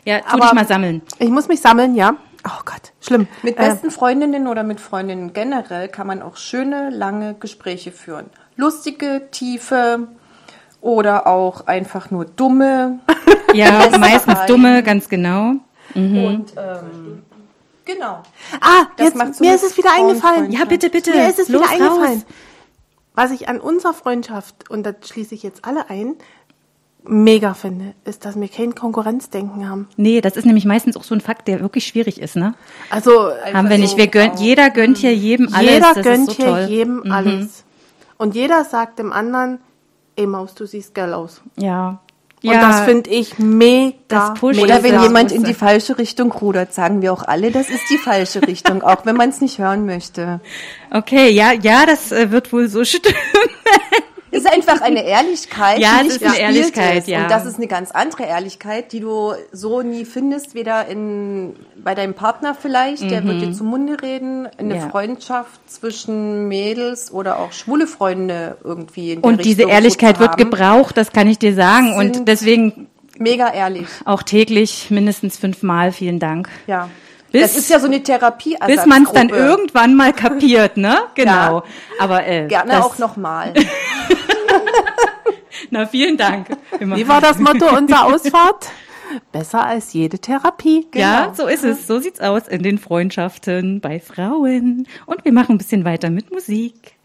Ja, tu dich mal sammeln. Ich muss mich sammeln, ja. Oh Gott, schlimm. Mit besten Freundinnen oder mit Freundinnen generell kann man auch schöne, lange Gespräche führen. Lustige, tiefe oder auch einfach nur dumme. Ja, meistens dumme, ganz genau. Und genau. Jetzt, mir ist es wieder eingefallen. Ja, bitte. Mir ist es Los, wieder eingefallen. raus. Was ich an unserer Freundschaft, und da schließe ich jetzt alle ein, mega finde, ist, dass wir kein Konkurrenzdenken haben. Nee, das ist nämlich meistens auch so ein Fakt, der wirklich schwierig ist, ne? Also Haben wir nicht. Jeder gönnt hier jedem alles. jeder das gönnt ist so hier toll. jedem alles. Und jeder sagt dem anderen, ey Maus, du siehst geil aus. Ja. Und das finde ich mega. Das pusht mega. Oder wenn jemand in die falsche Richtung rudert, sagen wir auch alle, das ist die falsche Richtung, auch wenn man es nicht hören möchte. Okay, ja, das wird wohl so stimmen. Es ist einfach eine Ehrlichkeit, Ja, die es nicht ist eine gespielt Ehrlichkeit, ist. ja. Und das ist eine ganz andere Ehrlichkeit, die du so nie findest, weder bei deinem Partner vielleicht, der wird dir zum Munde reden, eine Ja. Freundschaft zwischen Mädels oder auch schwule Freunde irgendwie in der Und diese Richtung Ehrlichkeit so zu wird haben. gebraucht, das kann ich dir sagen. Und Sind- deswegen Mega ehrlich, auch täglich mindestens 5-mal vielen Dank. ja. Bis- Das ist ja so eine Therapie. Bis man es dann irgendwann mal kapiert, ne? Genau. Ja. Aber Gerne auch nochmal. Na, vielen Dank. Wie war das Motto unserer Ausfahrt? Besser als jede Therapie. Ja, so ist es. So sieht's aus in den Freundschaften bei Frauen. Und wir machen ein bisschen weiter mit Musik.